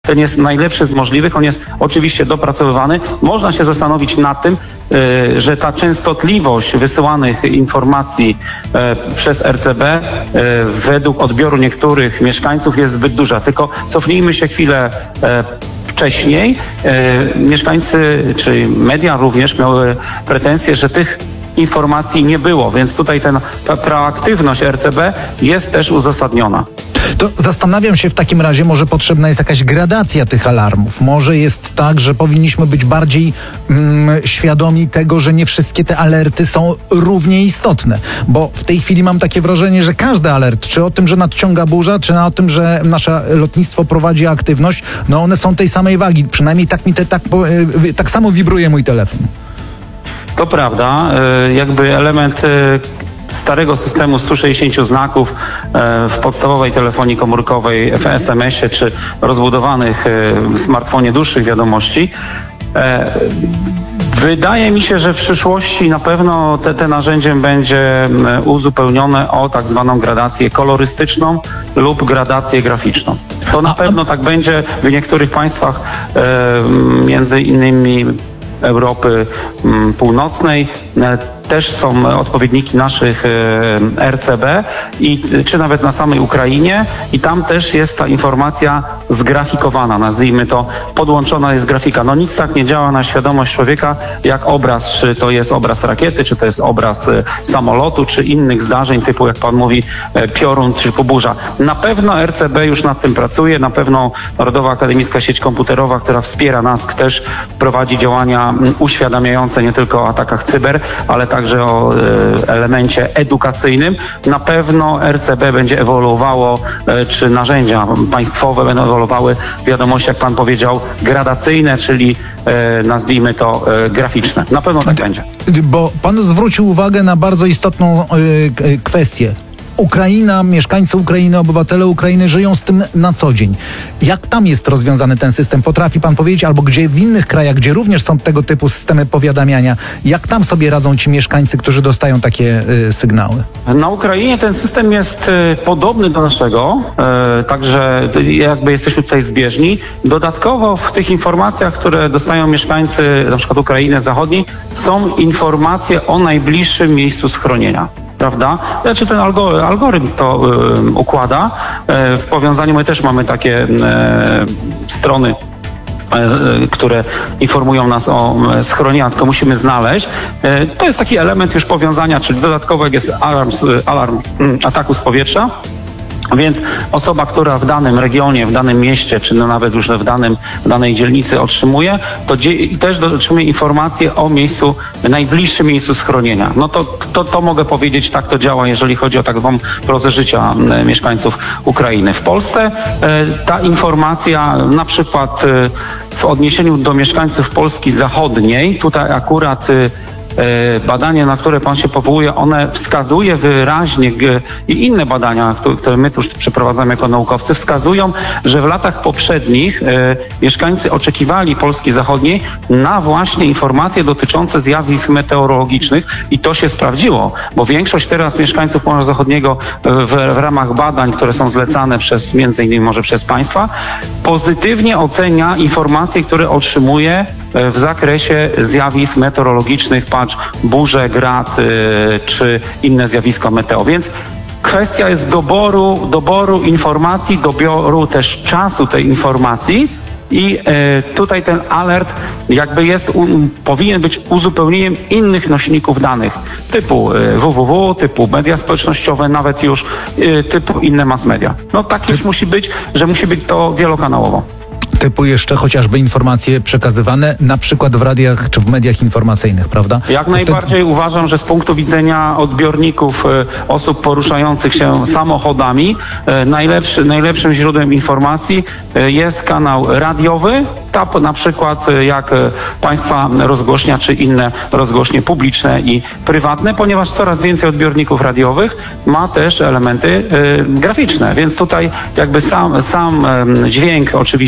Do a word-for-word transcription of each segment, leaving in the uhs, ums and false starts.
Ten jest najlepszy z możliwych, on jest oczywiście dopracowywany. Można się zastanowić nad tym, że ta częstotliwość wysyłanych informacji przez R C B według odbioru niektórych mieszkańców jest zbyt duża. Tylko cofnijmy się chwilę wcześniej. Mieszkańcy, czy media również miały pretensje, że tych informacji nie było, więc tutaj ten, ta proaktywność R C B jest też uzasadniona. To zastanawiam się w takim razie, może potrzebna jest jakaś gradacja tych alarmów. Może jest tak, że powinniśmy być bardziej mm, świadomi tego, że nie wszystkie te alerty są równie istotne. Bo w tej chwili mam takie wrażenie, że każdy alert, czy o tym, że nadciąga burza, czy o tym, że nasze lotnictwo prowadzi aktywność, no one są tej samej wagi. Przynajmniej tak mi te, tak, tak samo wibruje mój telefon. To prawda. Jakby element starego systemu stu sześćdziesięciu znaków w podstawowej telefonii komórkowej, w es em esie czy rozbudowanych w smartfonie dłuższych wiadomości. Wydaje mi się, że w przyszłości na pewno te, te narzędziem będzie uzupełnione o tak zwaną gradację kolorystyczną lub gradację graficzną. To na pewno tak będzie w niektórych państwach, między innymi Europy Północnej. Też są odpowiedniki naszych R C B i czy nawet na samej Ukrainie i tam też jest ta informacja zgrafikowana, nazwijmy to, podłączona jest grafika. No nic tak nie działa na świadomość człowieka jak obraz, czy to jest obraz rakiety, czy to jest obraz samolotu, czy innych zdarzeń typu, jak pan mówi, piorun, czy burza. Na pewno R C B już nad tym pracuje, na pewno Narodowa Akademicka Sieć Komputerowa, która wspiera nas, też prowadzi działania uświadamiające nie tylko o atakach cyber, ale także także o elemencie edukacyjnym. Na pewno R C B będzie ewoluowało, czy narzędzia państwowe będą ewoluowały w wiadomości, jak pan powiedział, gradacyjne, czyli nazwijmy to graficzne. Na pewno tak będzie. Bo pan zwrócił uwagę na bardzo istotną kwestię. Ukraina, mieszkańcy Ukrainy, obywatele Ukrainy żyją z tym na co dzień. Jak tam jest rozwiązany ten system? Potrafi pan powiedzieć, albo gdzie w innych krajach, gdzie również są tego typu systemy powiadamiania, jak tam sobie radzą ci mieszkańcy, którzy dostają takie y, sygnały? Na Ukrainie ten system jest y, podobny do naszego, y, także jakby jesteśmy tutaj zbieżni. Dodatkowo w tych informacjach, które dostają mieszkańcy na przykład Ukrainy Zachodniej, są informacje o najbliższym miejscu schronienia. Prawda? Znaczy ten algorytm to y, układa. Y, w powiązaniu my też mamy takie y, strony, y, które informują nas o y, schronieniach, tylko musimy znaleźć. Y, to jest taki element już powiązania, czyli dodatkowo jak jest alarm, alarm y, ataku z powietrza. Więc osoba, która w danym regionie, w danym mieście, czy no nawet już w, danym, w danej dzielnicy otrzymuje, to dzie- też otrzymuje informacje o miejscu, najbliższym miejscu schronienia. No to, to, to mogę powiedzieć, tak to działa, jeżeli chodzi o tak zwaną prozę życia e, mieszkańców Ukrainy. W Polsce e, ta informacja na przykład e, w odniesieniu do mieszkańców Polski Zachodniej, tutaj akurat e, badanie, na które pan się powołuje, one wskazuje wyraźnie i inne badania, które my tu przeprowadzamy jako naukowcy, wskazują, że w latach poprzednich mieszkańcy oczekiwali Polski Zachodniej na właśnie informacje dotyczące zjawisk meteorologicznych i to się sprawdziło, bo większość teraz mieszkańców Morza Zachodniego w, w ramach badań, które są zlecane przez, między innymi może przez państwa, pozytywnie ocenia informacje, które otrzymuje w zakresie zjawisk meteorologicznych, patrz, burze, grad y, czy inne zjawiska meteo. Więc kwestia jest doboru, doboru informacji, doboru też czasu tej informacji i y, tutaj ten alert jakby jest, um, powinien być uzupełnieniem innych nośników danych typu y, www, typu media społecznościowe, nawet już y, typu inne mass media. No tak już musi być, że musi być to wielokanałowo. Typu jeszcze chociażby informacje przekazywane na przykład w radiach czy w mediach informacyjnych, prawda? Jak Wtedy... najbardziej uważam, że z punktu widzenia odbiorników, osób poruszających się samochodami, najlepszy, najlepszym źródłem informacji jest kanał radiowy, ta na przykład jak państwa rozgłośnia czy inne rozgłośnie publiczne i prywatne, ponieważ coraz więcej odbiorników radiowych ma też elementy y, graficzne, więc tutaj jakby sam, sam y, dźwięk oczywiście,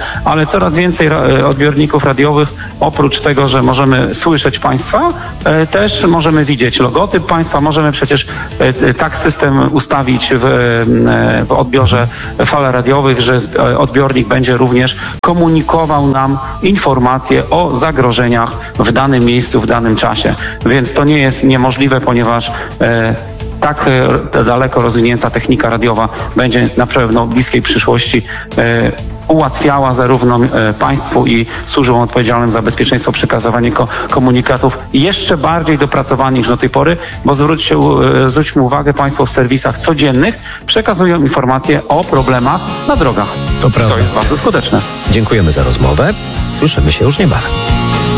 ale coraz więcej ra- odbiorników radiowych, oprócz tego, że możemy słyszeć państwa, e, też możemy widzieć logotyp państwa, możemy przecież e, tak system ustawić w, e, w odbiorze fal radiowych, że z- e, odbiornik będzie również komunikował nam informacje o zagrożeniach w danym miejscu, w danym czasie. Więc to nie jest niemożliwe, ponieważ e, tak e, daleko rozwinięta technika radiowa będzie na pewno w bliskiej przyszłości e, ułatwiała zarówno e, państwu i służbom odpowiedzialnym za bezpieczeństwo przekazywania ko- komunikatów jeszcze bardziej dopracowanych niż do tej pory, bo zwróćcie, u- e, zwróćmy uwagę, państwo w serwisach codziennych przekazują informacje o problemach na drogach. To prawda. To jest bardzo skuteczne. Dziękujemy za rozmowę. Słyszymy się już niebawem.